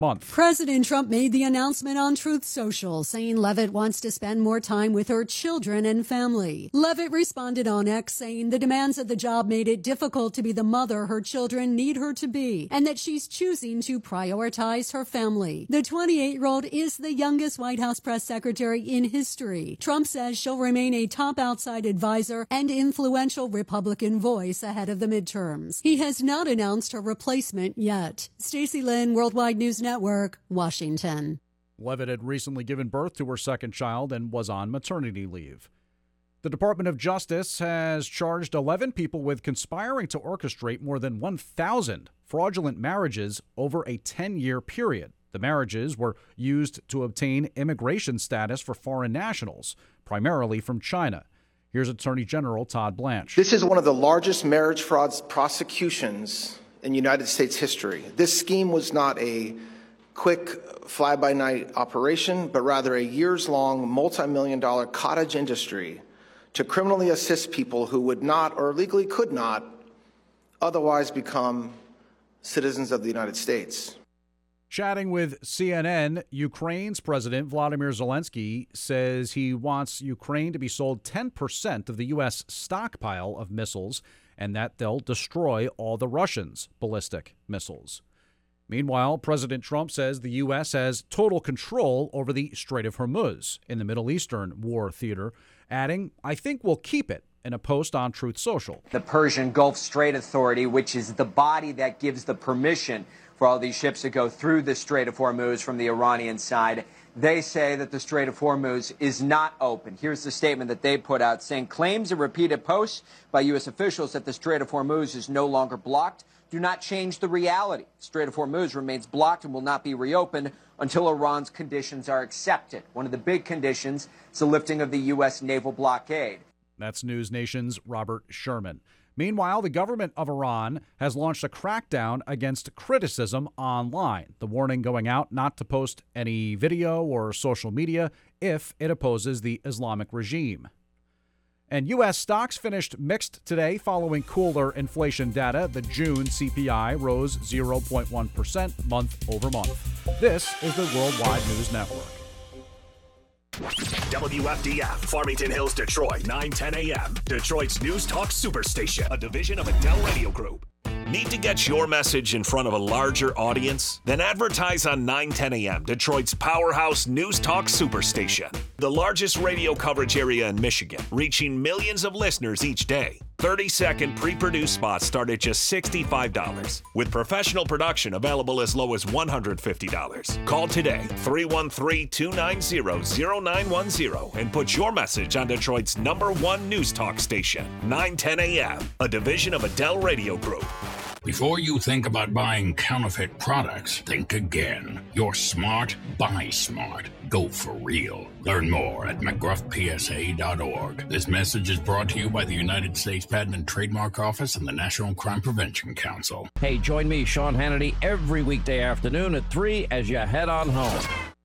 month. President Trump made the announcement on Truth Social, saying Levitt wants to spend more time with her children and family. Levitt responded on X, saying the demands of the job made it difficult to be the mother her children need her to be, and that she's choosing to prioritize her family. The 28-year-old is the youngest White House press secretary in history. Trump says she'll remain a top outside advisor and influential Republican voice ahead of the midterms. He has not announced her replacement yet. Stacey Lynn, Worldwide News Network, Washington. Levitt had recently given birth to her second child and was on maternity leave. The Department of Justice has charged 11 people with conspiring to orchestrate more than 1,000 fraudulent marriages over a 10-year period. The marriages were used to obtain immigration status for foreign nationals, primarily from China. Here's Attorney General Todd Blanche. This is one of the largest marriage fraud prosecutions in United States history. This scheme was not a quick fly-by-night operation, but rather a years-long, multi-million-dollar cottage industry to criminally assist people who would not or legally could not otherwise become citizens of the United States. Chatting with CNN, Ukraine's President Vladimir Zelensky says he wants Ukraine to be sold 10% of the U.S. stockpile of missiles and that they'll destroy all the Russians' ballistic missiles. Meanwhile, President Trump says the U.S. has total control over the Strait of Hormuz in the Middle Eastern war theater, adding, "I think we'll keep it," in a post on Truth Social. The Persian Gulf Strait Authority, which is the body that gives the permission for all these ships to go through the Strait of Hormuz from the Iranian side, they say that the Strait of Hormuz is not open. Here's the statement that they put out, saying claims and repeated posts by U.S. officials that the Strait of Hormuz is no longer blocked do not change the reality. The Strait of Hormuz remains blocked and will not be reopened until Iran's conditions are accepted. One of the big conditions is the lifting of the U.S. naval blockade. That's News Nation's Robert Sherman. Meanwhile, the government of Iran has launched a crackdown against criticism online. The warning going out not to post any video or social media if it opposes the Islamic regime. And U.S. stocks finished mixed today following cooler inflation data. The June CPI rose 0.1% month over month. This is the Worldwide News Network. WFDF, Farmington Hills, Detroit, 9:10 a.m. Detroit's News Talk Superstation, a division of Adele Radio Group. Need to get your message in front of a larger audience? Then advertise on 9:10 a.m., Detroit's powerhouse News Talk Superstation. The largest radio coverage area in Michigan, reaching millions of listeners each day. 30-second pre-produced spots start at just $65, with professional production available as low as $150. Call today, 313-290-0910, and put your message on Detroit's #1 News Talk station, 9:10 a.m., a division of Adele Radio Group. Before you think about buying counterfeit products, think again. You're smart, buy smart. Go for real. Learn more at McGruffPSA.org. This message is brought to you by the United States Patent and Trademark Office and the National Crime Prevention Council. Hey, join me, Sean Hannity, every weekday afternoon at 3 as you head on home.